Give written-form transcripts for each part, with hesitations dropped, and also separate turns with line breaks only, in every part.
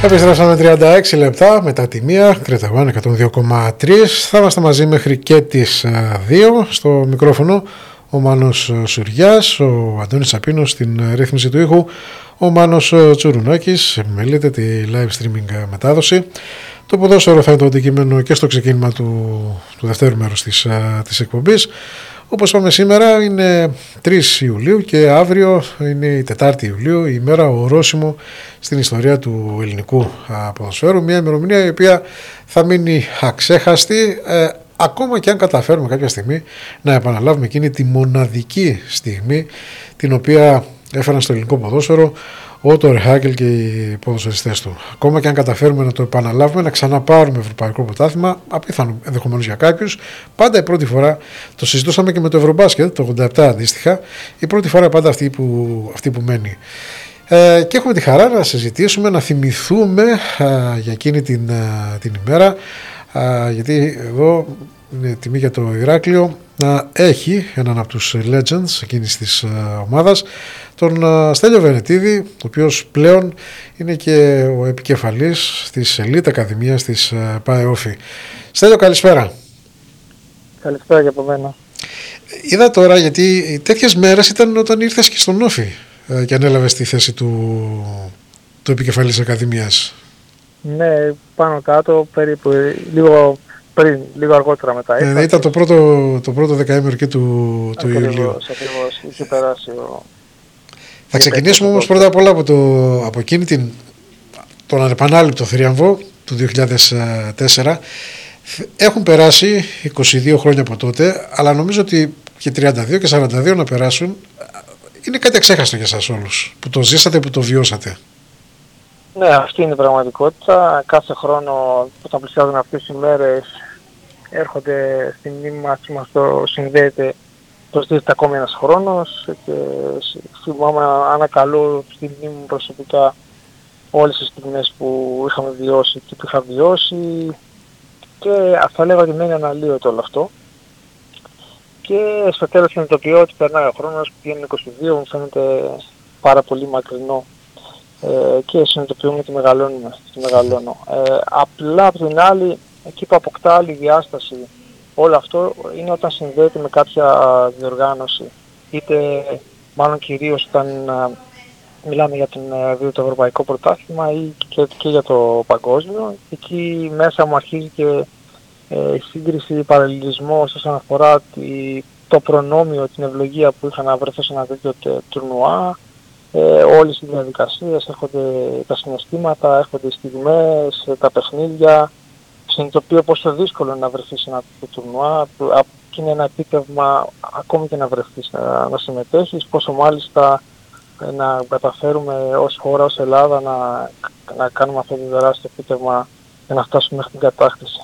Επιστρέψαμε 36 λεπτά μετά τη μία, Κρήτα One 102,3. Θα είμαστε μαζί μέχρι και τις 2. Στο μικρόφωνο ο Μάνος Σουριάς, ο Αντώνης Σαπίνος στην ρύθμιση του ήχου, ο Μάνος Τσουρουνάκης επιμελείται τη live streaming μετάδοση. Το ποδόσφαιρο θα είναι το αντικείμενο και στο ξεκίνημα του δεύτερου μέρους της εκπομπής. Όπως είπαμε, σήμερα είναι 3 Ιουλίου και αύριο είναι η 4η Ιουλίου, η ημέρα ορόσημο στην ιστορία του ελληνικού ποδοσφαίρου. Μια ημερομηνία η οποία θα μείνει αξέχαστη, ακόμα και αν καταφέρουμε κάποια στιγμή να επαναλάβουμε εκείνη τη μοναδική στιγμή την οποία έφεραν στο ελληνικό ποδόσφαιρο ο Τόρε Χάγκελ και οι ποδοσφαιριστές του. Ακόμα και αν καταφέρουμε να το επαναλάβουμε, να ξαναπάρουμε ευρωπαϊκό πρωτάθλημα, απίθανο ενδεχομένως για κάποιους, πάντα η πρώτη φορά, το συζητούσαμε και με το Ευρωμπάσκετ, το 87 αντίστοιχα, η πρώτη φορά πάντα αυτή που μένει. Και έχουμε τη χαρά να συζητήσουμε, να θυμηθούμε για εκείνη την ημέρα, γιατί εδώ είναι τιμή για το Ηράκλειο να έχει έναν από τους legends εκείνης της ομάδας, τον Στέλιο Βενετίδη, ο οποίος πλέον είναι και ο επικεφαλής της Elite Ακαδημίας της ΠΑΕΟΦΗ. Στέλιο, καλησπέρα.
Καλησπέρα και από μένα.
Είδα τώρα, γιατί τέτοιες μέρες ήταν όταν ήρθες και στον Όφη και ανέλαβες τη θέση του επικεφαλής Ακαδημίας.
Ναι, πάνω κάτω περίπου λίγο αργότερα μετά.
Ήταν το πρώτο δεκαήμερο και του Ιουλίου.
Ακριβώς, είχε περάσει
Θα ξεκινήσουμε όμως πρώτα απ' όλα από εκείνη τον ανεπανάληπτο θρίαμβο του 2004. Έχουν περάσει 22 χρόνια από τότε, αλλά νομίζω ότι και 32 και 42 να περάσουν είναι κάτι αξέχαστο για σας όλους, που το ζήσατε, που το βιώσατε.
Ναι, αυτή είναι η πραγματικότητα. Κάθε χρόνο όταν πλησιάζουν αυτές οι μέρες έρχονται στη μνήμη μας το συνδέεται, προσθέτεται ακόμη ένας χρόνος και θυμάμαι ανακαλώ στη μνήμη μου προσωπικά όλες τις στιγμές που είχαμε βιώσει και που είχα βιώσει και θα λέγω ότι μένει αναλύωτο όλο αυτό. Και στο τέλος συνειδητοποιώ ότι περνάει ο χρόνος, πηγαίνει 22, μου φαίνεται πάρα πολύ μακρινό και συνειδητοποιούμε ότι μεγαλώνω. Απλά από την άλλη, εκεί που αποκτά άλλη διάσταση όλο αυτό είναι όταν συνδέεται με κάποια διοργάνωση, είτε μάλλον κυρίως όταν μιλάμε για το ευρωπαϊκό πρωτάθλημα ή και για το παγκόσμιο. Εκεί μέσα μου αρχίζει και η σύγκριση, παραλληλισμός όσον αφορά το προνόμιο, την ευλογία που είχα να βρεθώ σε ένα τέτοιο τουρνουά. Όλες οι διαδικασίες, έρχονται τα συναισθήματα, έρχονται οι στιγμές, τα παιχνίδια. Συνειδητοποιώ πόσο δύσκολο είναι να βρεθείς σε ένα τέτοιο τουρνουά, και είναι ένα επίτευγμα ακόμη και να βρεθείς να συμμετέχεις, πόσο μάλιστα να καταφέρουμε ως χώρα, ως Ελλάδα να κάνουμε αυτό το τεράστιο επίτευγμα για να φτάσουμε μέχρι την κατάκτηση.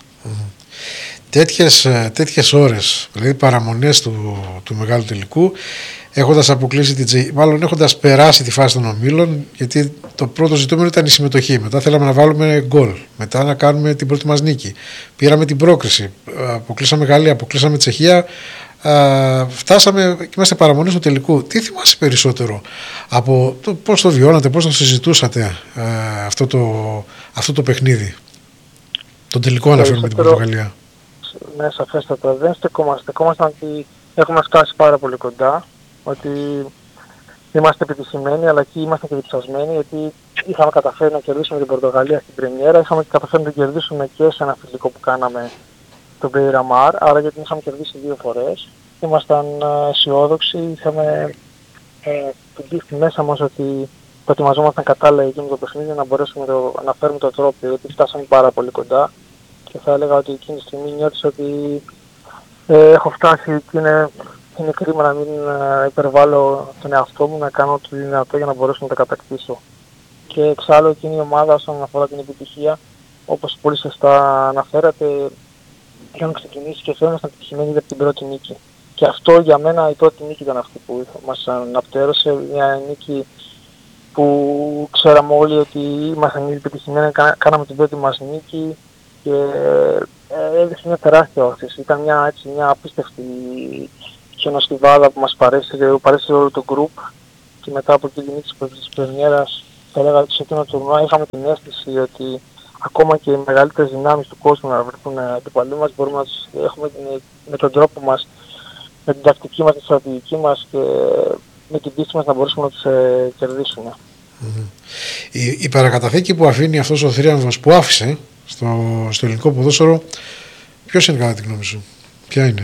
Τέτοιες ώρες, δηλαδή παραμονές του μεγάλου τελικού, έχοντας αποκλείσει έχοντας περάσει τη φάση των ομίλων, γιατί το πρώτο ζητούμενο ήταν η συμμετοχή. Μετά θέλαμε να βάλουμε γκολ, μετά να κάνουμε την πρώτη μας νίκη. Πήραμε την πρόκριση, αποκλείσαμε Γαλλία, αποκλείσαμε Τσεχία, φτάσαμε και είμαστε παραμονές του τελικού. Τι περισσότερο από πώς το βιώνατε, πώς το συζητούσατε αυτό το παιχνίδι? Τον τελικό αναφέρουμε την Πορτογαλία.
Ναι, σαφέστατα. Δεν στεκόμασταν ότι έχουμε φτάσει πάρα πολύ κοντά, ότι είμαστε επιτυχημένοι, αλλά και είμαστε και διψασμένοι, γιατί είχαμε καταφέρει να κερδίσουμε την Πορτογαλία στην πρεμιέρα, είχαμε καταφέρει να την κερδίσουμε και σε ένα φιλικό που κάναμε τον Πεϊραμάρ, άρα γιατί την είχαμε κερδίσει 2 φορές. Ήμασταν αισιόδοξοι, είχαμε την πίστη μέσα μας ότι προετοιμαζόμασταν κατάλληλα εκείνο το παιχνίδι να μπορέσουμε να φέρουμε το τρόπιο, γιατί φτάσαμε πάρα πολύ κοντά. Και θα έλεγα ότι εκείνη τη στιγμή νιώθεις ότι έχω φτάσει και είναι κρίμα να μην υπερβάλλω τον εαυτό μου, να κάνω το δυνατό για να μπορέσω να τα κατακτήσω. Και εξάλλου εκείνη η ομάδα όσον αφορά την επιτυχία, όπως πολύ σωστά αναφέρατε, είχαμε ξεκινήσει και ήμασταν επιτυχημένοι από την πρώτη νίκη. Και αυτό για μένα η πρώτη νίκη ήταν αυτή που μας αναπτέρωσε, μια νίκη που ξέραμε όλοι ότι ήμασταν ήδη επιτυχημένοι, κάναμε την πρώτη μας νίκη και έδειξε μια τεράστια όθηση. Ήταν μια απίστευτη χιονοστιβάδα που μας παρέστησε όλο το group, και μετά από την νίκη της πρεμιέρας Θα έλεγα ότι σε εκείνο το τουρνουά είχαμε την αίσθηση ότι ακόμα και οι μεγαλύτερες δυνάμεις του κόσμου να βρεθούν αντιπαλοί μας, μπορούμε να τους έχουμε με τον τρόπο μας, με την τακτική μας, τη στρατηγική μας και με την πίστη μας να μπορέσουμε να τους κερδίσουμε.
Η παρακαταθήκη που αφήνει αυτός ο θρίαμβος που άφησε στο ελληνικό ποδόσφαιρο, ποιος είναι κατά τη γνώμη σου, ποια είναι?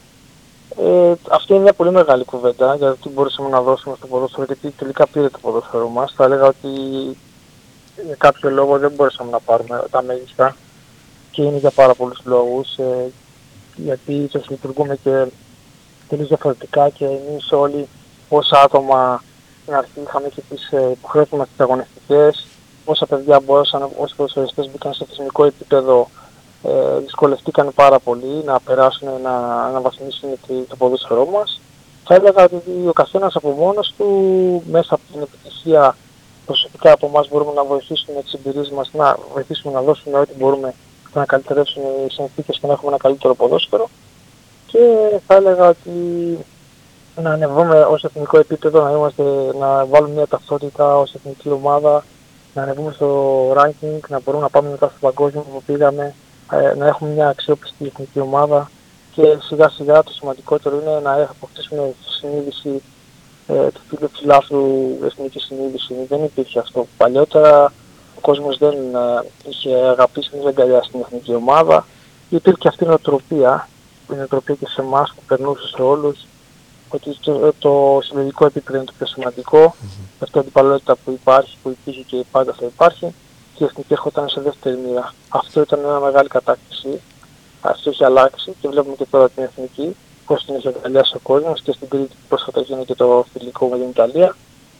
Αυτή είναι μια πολύ μεγάλη κουβέντα για το τι μπορούσαμε να δώσουμε στο ποδόσφαιρο, γιατί τελικά πήρε το ποδόσφαιρο μας. Θα έλεγα ότι για κάποιο λόγο δεν μπορούσαμε να πάρουμε τα μέγιστα και είναι για πάρα πολλούς λόγους, γιατί ίσως λειτουργούμε και τελείως διαφορετικά και εμείς όλοι ως άτομα στην αρχή είχαμε και τις υποχρεώσεις μας τις αγωνιστικές. Όσα παιδιά μπορούσαν, όσοι ποδοσφαιριστές μπήκαν σε θεσμικό επίπεδο, δυσκολευτήκαν πάρα πολύ να περάσουν, να αναβαθμίσουν το ποδόσφαιρό μας. Θα έλεγα ότι ο καθένας από μόνος του, μέσα από την επιτυχία προσωπικά από εμάς, μπορούμε να βοηθήσουμε τις εμπειρίες μας, να βοηθήσουμε να δώσουμε ό,τι μπορούμε να καλυτερεύσουν οι συνθήκες και να έχουμε ένα καλύτερο ποδόσφαιρο. Και θα έλεγα ότι να ανεβούμε ως εθνικό επίπεδο, να βάλουμε μια ταυτότητα ως εθνική ομάδα, να ανεβούμε στο ranking, να μπορούμε να πάμε μετά στο παγκόσμιο που πήγαμε, να έχουμε μια αξιόπιστη εθνική ομάδα και σιγά σιγά το σημαντικότερο είναι να αποκτήσουμε συνείδηση του φιλάθλου, εθνική συνείδηση. Δεν υπήρχε αυτό. Παλιότερα ο κόσμος δεν είχε αγαπήσει, δεν αγκαλιάσει την εθνική ομάδα. Υπήρχε αυτή η νοοτροπία, η νοοτροπία και σε εμάς που περνούσε σε όλους, ότι το συλλογικό επίπεδο είναι το πιο σημαντικό, αυτή η αντιπαλότητα που υπάρχει, που υπήρχε και πάντα θα υπάρχει, και η εθνική έρχονταν σε δεύτερη μοίρα. Αυτό ήταν μια μεγάλη κατάκτηση. Αυτό έχει αλλάξει και βλέπουμε και τώρα την εθνική, πώς την έχει αγκαλιάσει ο κόσμος, και στην Κρήτη πρόσφατα έγινε και το φιλικό με την Ιταλία.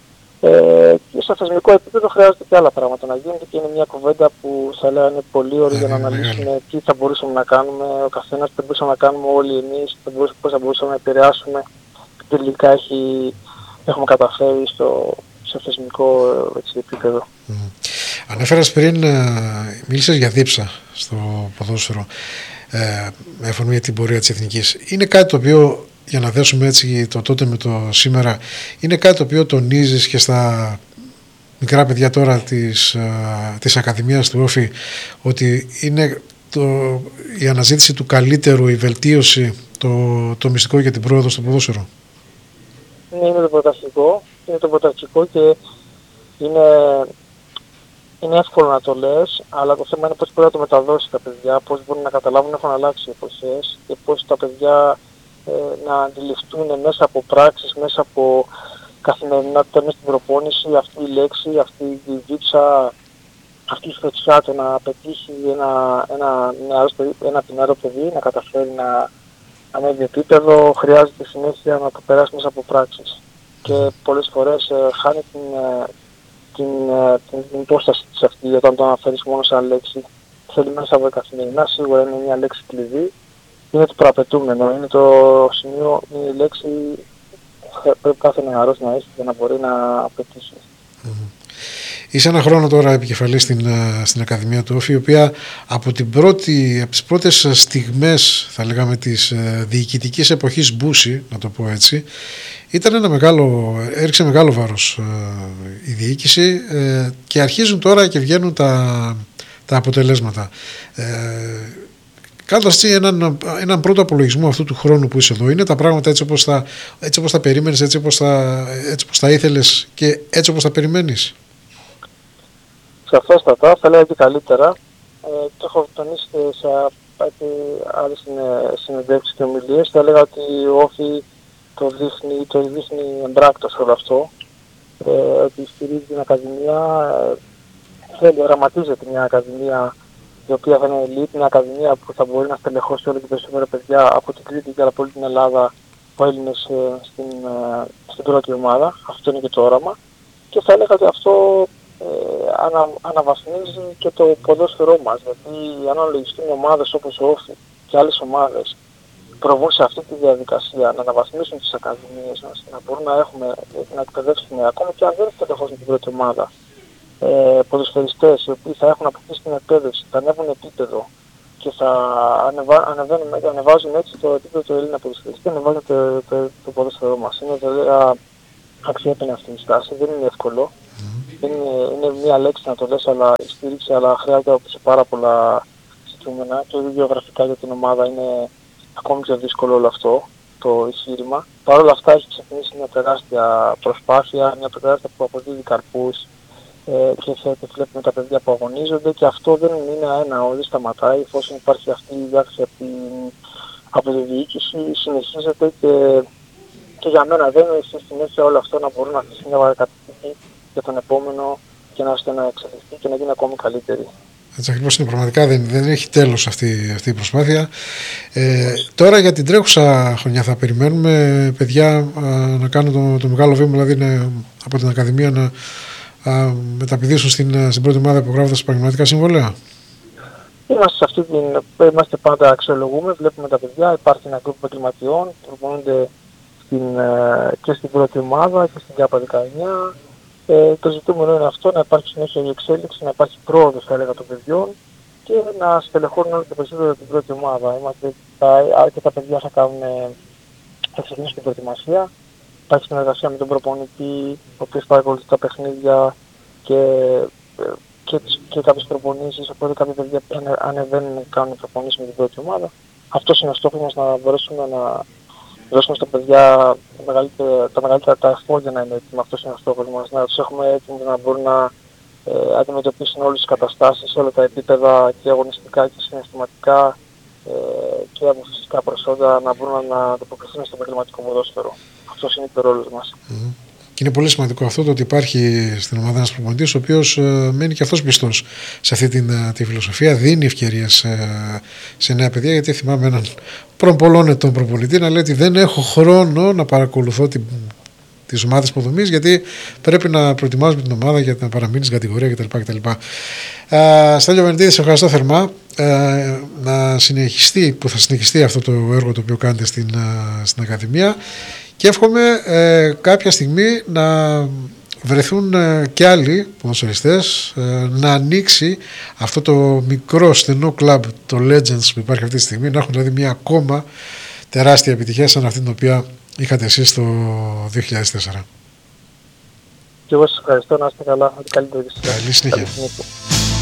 Και στο θεσμικό επίπεδο χρειάζεται και άλλα πράγματα να γίνονται και είναι μια κουβέντα που θα λέγανε είναι πολύ ωραία για να αναλύσουμε τι θα μπορούσαμε να κάνουμε ο καθένας, τι θα μπορούσαμε να κάνουμε όλοι εμείς, πώς θα μπορούσαμε να επηρεάσουμε. Τελικά έχουμε καταφέρει στο θεσμικό επίπεδο.
Ανέφερες πριν, μίλησες για δίψα στο ποδόσφαιρο με αφορμή την πορεία της εθνικής. Είναι κάτι το οποίο, για να δέσουμε έτσι το τότε με το σήμερα, είναι κάτι το οποίο τονίζεις και στα μικρά παιδιά τώρα της Ακαδημίας του Όφη, ότι είναι η αναζήτηση του καλύτερου, η βελτίωση, το μυστικό για την πρόοδο στο ποδόσφαιρο?
Ναι, είναι το πρωταρχικό και είναι εύκολο να το λες, αλλά το θέμα είναι πώς μπορεί να το μεταδώσει τα παιδιά, πώς μπορούν να καταλάβουν, έχουν αλλάξει οι εποχές και πώς τα παιδιά να αντιληφθούν μέσα από πράξεις, μέσα από καθημερινότητα, μέσα στην προπόνηση, αυτή η λέξη, αυτή η δίψα, αυτή η φωτιά, το να πετύχει ένα πινάρο παιδί, να καταφέρει να ανέβει επίπεδο, χρειάζεται συνέχεια να το περάσει μέσα από πράξεις. Και πολλές φορές χάνει την υπόσταση της αυτή όταν το αναφέρεις μόνο σαν λέξη. Θέλει μέσα από καθημερινά, σίγουρα είναι μια λέξη κλειδί, είναι το προαπαιτούμενο, είναι το σημείο, είναι η λέξη που πρέπει κάθε νεαρός να έχει για να μπορεί να πετύχει.
Είσαι ένα χρόνο τώρα επικεφαλής στην Ακαδημία του Όφη, η οποία από τις πρώτες στιγμές, θα λέγαμε, της διοικητικής εποχής Μπούση, να το πω έτσι, έριξε μεγάλο βάρος η διοίκηση και αρχίζουν τώρα και βγαίνουν τα αποτελέσματα. Κάνοντας έτσι έναν πρώτο απολογισμό αυτού του χρόνου που είσαι εδώ, είναι τα πράγματα έτσι όπως τα περίμενες, έτσι όπως τα ήθελες και έτσι όπως τα περιμένεις?
Σαφέστατα, θα λέω και καλύτερα. Το έχω τονίσει σε άλλες συνεντεύξεις και ομιλίες. Θα έλεγα ότι ο Όφη το δείχνει εμπράκτος όλο αυτό. Ότι στηρίζει την Ακαδημία, οραματίζεται μια Ακαδημία η οποία θα είναι elite, μια Ακαδημία που θα μπορεί να στελεχώσει όλο και περισσότερα παιδιά από την Κρήτη και από όλη την Ελλάδα, από Έλληνες στην πρώτη ομάδα. Αυτό είναι και το όραμα. Και θα έλεγα ότι αυτό αναβαθμίζει και το ποδόσφαιρό μας, γιατί αν αναλογιστούν ομάδες όπως ο Όφη και άλλες ομάδες προβούν σε αυτή τη διαδικασία να αναβαθμίσουν τις ακαδημίες μας, να μπορούν να εκπαιδεύσουν ακόμα και αν δεν στελεχώσουν την πρώτη ομάδα ποδοσφαιριστές οι οποίοι θα έχουν αποκτήσει την εκπαίδευση, θα ανέβουν επίπεδο και θα ανεβάζουν έτσι το επίπεδο του Έλληνα ποδοσφαιριστή και ανεβάζουν το ποδόσφαιρό μας. Είναι βέβαια αξιέπαινη αυτή η στάση, δεν είναι εύκολο. είναι μια λέξη να το λες, αλλά η στήριξη, αλλά χρειάζεται σε πάρα πολλά ζητούμενα. Και βιογραφικά για την ομάδα είναι ακόμη πιο δύσκολο όλο αυτό το εγχείρημα. Παρ' όλα αυτά έχει ξεκινήσει μια τεράστια προσπάθεια, μια τεράστια που αποδίδει καρπούς, και βλέπουμε τα παιδιά που αγωνίζονται, και αυτό δεν είναι αέναο, δεν σταματάει. Εφόσον υπάρχει αυτή η διάθεση από τη διοίκηση, συνεχίζεται, και για μένα δεν είναι στη συνέχεια όλο αυτό να μπορούν να αφήσει μια κατευθύνση για τον επόμενο και να εξελιχθεί και να γίνει ακόμη καλύτερη.
Έτσι ακριβώς είναι, πραγματικά δεν έχει τέλος αυτή η προσπάθεια. Τώρα για την τρέχουσα χρονιά θα περιμένουμε παιδιά να κάνουν το μεγάλο βήμα, δηλαδή από την Ακαδημία να μεταπηδήσουν στην πρώτη ομάδα υπογράφοντας πραγματικά συμβόλαια.
Είμαστε πάντα αξιολογούμε, βλέπουμε τα παιδιά, υπάρχει ένα γκρουπ επαγγελματιών που προπονούνται και στην πρώτη ομάδα και στην ΚΑΠΑ 19. Το ζητούμενο είναι αυτό, να υπάρχει συνέχεια η εξέλιξη, να υπάρχει πρόοδος, θα έλεγα, των παιδιών και να στελεχώνουν όλο και περισσότερο την πρώτη ομάδα. Αρκετά παιδιά θα ξεκινήσουν την προετοιμασία. Υπάρχει συνεργασία με τον προπονητή, ο οποίος παρακολουθεί τα παιχνίδια και κάποιες προπονήσεις, οπότε κάποια παιδιά ανεβαίνουν και κάνουν προπονήσεις με την πρώτη ομάδα. Αυτός είναι ο στόχος μας, να μπορέσουμε να δώσουμε στα παιδιά τα μεγαλύτερα τα εφόδια να είναι έτοιμα. Αυτός είναι ο στόχος μας, να τους έχουμε έτοιμους να μπορούν να αντιμετωπίσουν όλες τις καταστάσεις, όλα τα επίπεδα και αγωνιστικά και συναισθηματικά και από φυσικά προσόντα, να μπορούν να ανταποκριθούν στο επαγγελματικό ποδόσφαιρο. Αυτός είναι και ο ρόλος μας.
Και είναι πολύ σημαντικό αυτό το ότι υπάρχει στην ομάδα ένας προπονητής ο οποίος μένει και αυτός πιστός σε αυτή τη φιλοσοφία, δίνει ευκαιρίες σε νέα παιδιά, γιατί θυμάμαι έναν πρώην πολλών ετών προπονητή να λέει ότι δεν έχω χρόνο να παρακολουθώ τις ομάδες υποδομής, γιατί πρέπει να προετοιμάζουμε την ομάδα για να παραμείνει στην κατηγορία κτλ. Στέλιο Βενετίδη, σε ευχαριστώ θερμά. Θα συνεχιστεί αυτό το έργο το οποίο κάνετε στην Ακαδημία. Και εύχομαι κάποια στιγμή να βρεθούν και άλλοι ποδοσφαιριστές, να ανοίξει αυτό το μικρό στενό κλαμπ, το Legends που υπάρχει αυτή τη στιγμή, να έχουν δηλαδή μια ακόμα τεράστια επιτυχία σαν αυτή την οποία είχατε εσείς το 2004.
Και εγώ σας ευχαριστώ, να είστε καλά. Καλή
συνέχεια.